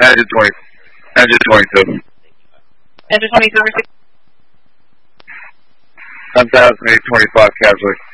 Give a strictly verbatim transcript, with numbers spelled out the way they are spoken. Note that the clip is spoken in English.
Engine twenty. Engine twenty-two. Engine twenty-two. ten thousand eight twenty-five casually.